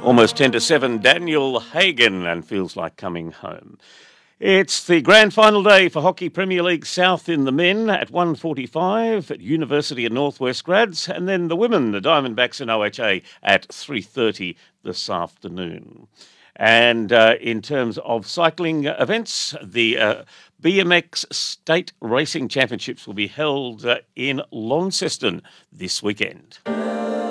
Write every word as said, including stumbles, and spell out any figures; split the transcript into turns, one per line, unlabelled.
Almost ten to seven, Daniel Hagan, and feels like coming home. It's the grand final day for Hockey Premier League South in the men at one forty-five at University of North West Grads, and then the women, the Diamondbacks and O H A, at three thirty this afternoon. And uh, in terms of cycling events, the uh, B M X State Racing Championships will be held uh, in Launceston this weekend.